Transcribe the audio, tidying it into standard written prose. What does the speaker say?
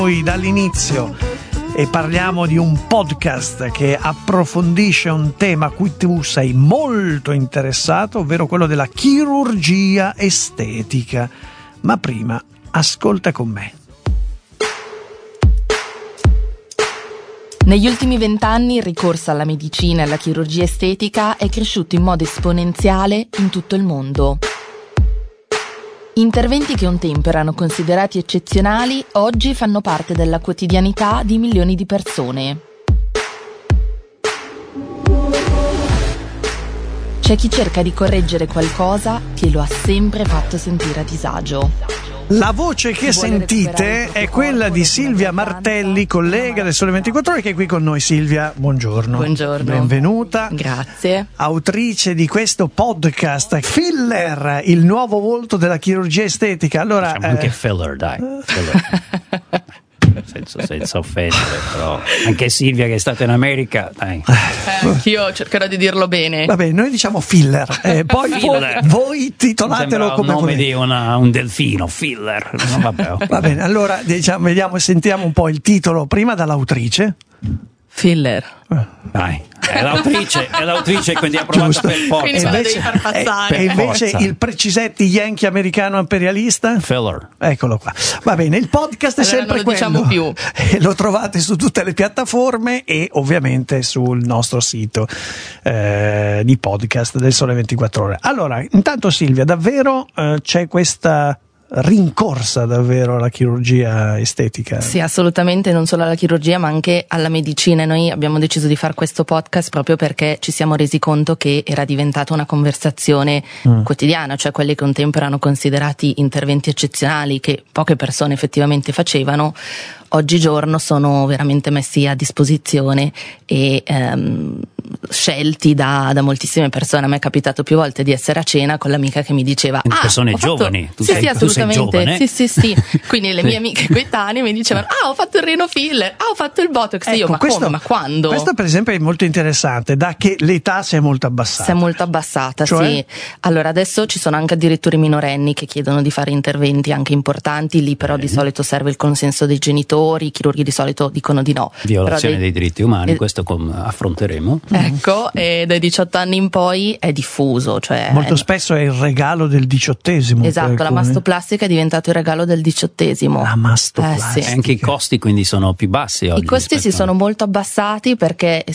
Noi dall'inizio e parliamo di un podcast che approfondisce un tema a cui tu sei molto interessato, ovvero quello della chirurgia estetica. Ma prima, ascolta con me. Negli ultimi 20 anni il ricorso alla medicina e alla chirurgia estetica è cresciuto in modo esponenziale in tutto il mondo. Interventi che un tempo erano considerati eccezionali, oggi fanno parte della quotidianità di milioni di persone. C'è chi cerca di correggere qualcosa che lo ha sempre fatto sentire a disagio. La voce che sentite è quella di Silvia Martelli, collega del Sole 24 Ore, che è qui con noi. Silvia, buongiorno. Buongiorno. Benvenuta. Grazie. Autrice di questo podcast, Filler, il nuovo volto della chirurgia estetica. Allora, diciamo anche filler, dai. Filler. senza offendere, però anche Silvia che è stata in America, dai. Io cercherò di dirlo bene. Vabbè, noi diciamo filler, poi Filler. voi titolatelo come il nome volete. di un delfino, filler. No, vabbè. Va bene, allora diciamo, vediamo, sentiamo un po' il titolo prima dall'autrice. Filler. Dai, è l'autrice, quindi ha provato Giusto. per forza. Quindi me la devi far passare. E invece forza. il Precisetti Yankee americano imperialista? Filler. Eccolo qua. Va bene, il podcast è Allora sempre non lo quello. diciamo più. E lo trovate su tutte le piattaforme e ovviamente sul nostro sito di podcast del Sole 24 Ore. Allora, intanto Silvia, davvero c'è questa rincorsa davvero alla chirurgia estetica? Sì, assolutamente, non solo alla chirurgia ma anche alla medicina. Noi abbiamo deciso di fare questo podcast proprio perché ci siamo resi conto che era diventata una conversazione quotidiana, cioè quelli che un tempo erano considerati interventi eccezionali che poche persone effettivamente facevano, oggigiorno sono veramente messi a disposizione e scelti da moltissime persone. A me è capitato più volte di essere a cena con l'amica che mi diceva persone ho fatto... giovani. Tu sì, sei- sì, tu sei assolutamente. giovane? Sì. Quindi le mie amiche coetanee mi dicevano ho fatto il reno filler, ho fatto il botox. E io ma questo, come, ma quando? Questo per esempio è molto interessante, da che l'età si è molto abbassata. Si è molto abbassata, Cioè? sì. Allora adesso ci sono anche addirittura i minorenni che chiedono di fare interventi anche importanti, lì però di solito serve il consenso dei genitori, i chirurghi di solito dicono di no. Violazione Però dei diritti umani, questo affronteremo. Ecco, e dai 18 anni in poi è diffuso, cioè Molto spesso è il regalo del 18esimo. esatto, per la alcuni. mastoplastica è diventato il regalo del 18esimo. La mastoplastica. Sì. E anche i costi quindi sono più bassi oggi. I costi si rispetto a- sono molto abbassati perché